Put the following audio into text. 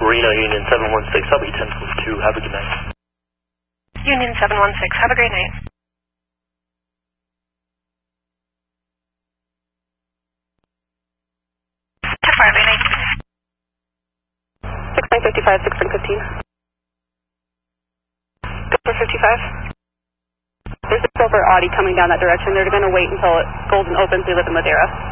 Reno, Union 716, I'll be 1042, have a good night. Union 716, have a great night. 6955, 615. Go for 55. There's a silver Audi coming down that direction. They're going to wait until Golden opens. They live in Ladera.